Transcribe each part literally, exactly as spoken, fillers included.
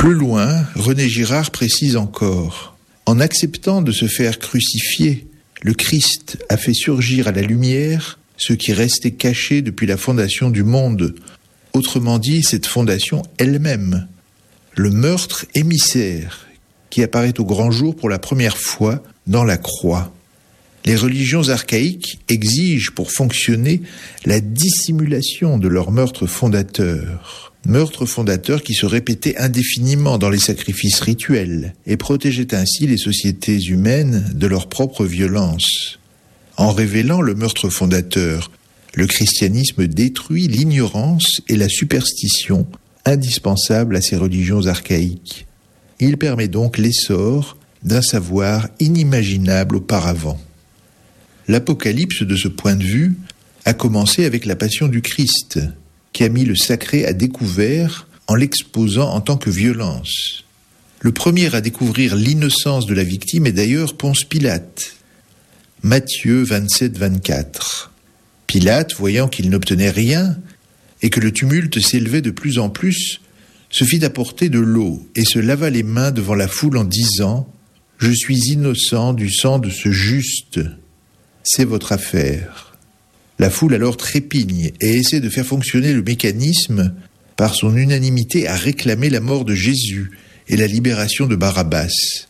Plus loin, René Girard précise encore : en acceptant de se faire crucifier, le Christ a fait surgir à la lumière ce qui restait caché depuis la fondation du monde. Autrement dit, cette fondation elle-même, le meurtre émissaire qui apparaît au grand jour pour la première fois dans la croix. Les religions archaïques exigent pour fonctionner la dissimulation de leur meurtre fondateur. Meurtre fondateur qui se répétait indéfiniment dans les sacrifices rituels et protégeait ainsi les sociétés humaines de leur propre violence. En révélant le meurtre fondateur, le christianisme détruit l'ignorance et la superstition indispensables à ces religions archaïques. Il permet donc l'essor d'un savoir inimaginable auparavant. L'Apocalypse, de ce point de vue, a commencé avec la passion du Christ, qui a mis le sacré à découvert en l'exposant en tant que violence. Le premier à découvrir l'innocence de la victime est d'ailleurs Ponce Pilate. Matthieu vingt-sept vingt-quatre. Pilate, voyant qu'il n'obtenait rien et que le tumulte s'élevait de plus en plus, se fit apporter de l'eau et se lava les mains devant la foule en disant : « Je suis innocent du sang de ce juste. C'est votre affaire. » La foule alors trépigne et essaie de faire fonctionner le mécanisme par son unanimité à réclamer la mort de Jésus et la libération de Barabbas.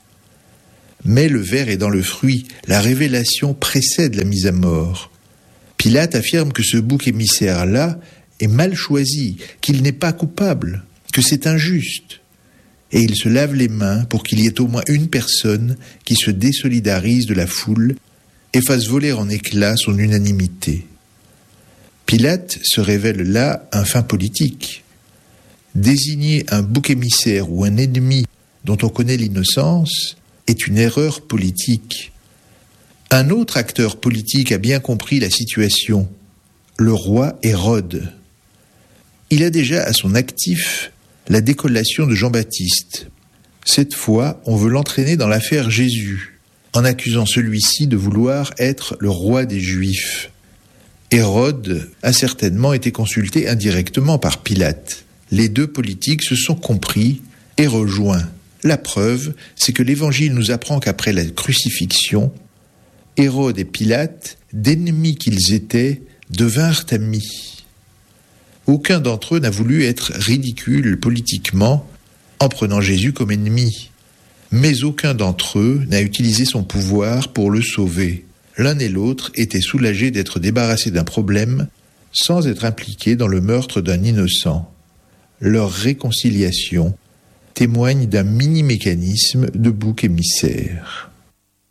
Mais le ver est dans le fruit, la révélation précède la mise à mort. Pilate affirme que ce bouc émissaire-là est mal choisi, qu'il n'est pas coupable, que c'est injuste. Et il se lave les mains pour qu'il y ait au moins une personne qui se désolidarise de la foule et fasse voler en éclats son unanimité. Pilate se révèle là un fin politique. Désigner un bouc émissaire ou un ennemi dont on connaît l'innocence est une erreur politique. Un autre acteur politique a bien compris la situation, le roi Hérode. Il a déjà à son actif la décollation de Jean-Baptiste. Cette fois, on veut l'entraîner dans l'affaire Jésus, en accusant celui-ci de vouloir être le roi des Juifs. Hérode a certainement été consulté indirectement par Pilate. Les deux politiques se sont compris et rejoints. La preuve, c'est que l'Évangile nous apprend qu'après la crucifixion, Hérode et Pilate, d'ennemis qu'ils étaient, devinrent amis. Aucun d'entre eux n'a voulu être ridicule politiquement en prenant Jésus comme ennemi. Mais aucun d'entre eux n'a utilisé son pouvoir pour le sauver. L'un et l'autre étaient soulagés d'être débarrassés d'un problème sans être impliqués dans le meurtre d'un innocent. Leur réconciliation témoigne d'un mini-mécanisme de bouc émissaire.